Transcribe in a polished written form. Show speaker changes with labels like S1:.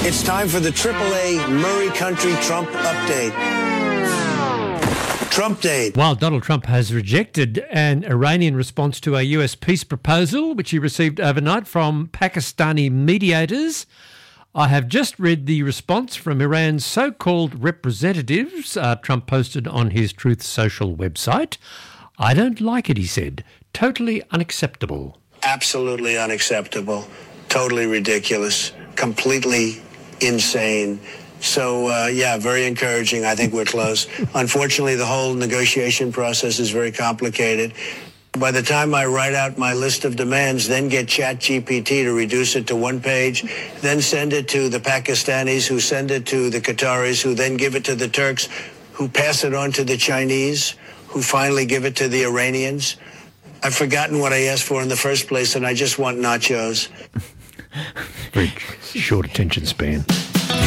S1: It's time for the AAA Murray Country Trump update. Trump Date.
S2: While Donald Trump has rejected an Iranian response to a US peace proposal, which he received overnight from Pakistani mediators, I have just read the response from Iran's so-called representatives, Trump posted on his Truth Social website. I don't like it, he said. Totally unacceptable.
S1: Absolutely unacceptable. Totally ridiculous. Completely insane. So, very encouraging. I think we're close. Unfortunately, the whole negotiation process is very complicated. By the time I write out my list of demands, then get ChatGPT to reduce it to one page, then send it to the Pakistanis, who send it to the Qataris, who then give it to the Turks, who pass it on to the Chinese, who finally give it to the Iranians. I've forgotten what I asked for in the first place, and I just want nachos.
S2: Very short attention span.